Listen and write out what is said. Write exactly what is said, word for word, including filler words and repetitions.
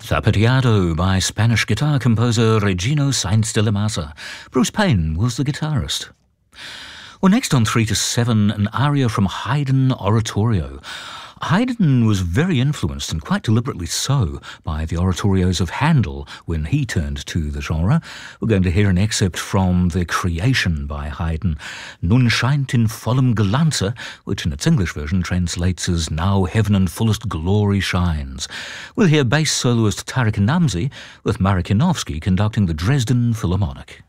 Zapateado by Spanish guitar composer Regino Sainz de la Masa. Bruce Payne was the guitarist. Well, next on three to seven, an aria from Haydn Oratorio. Haydn was very influenced, and quite deliberately so, by the oratorios of Handel when he turned to the genre. We're going to hear an excerpt from The Creation by Haydn. Nun scheint in vollem Glanze, which in its English version translates as Now heaven in fullest glory shines. We'll hear bass soloist Tarek Namzi with Marek Janowski conducting the Dresden Philharmonic.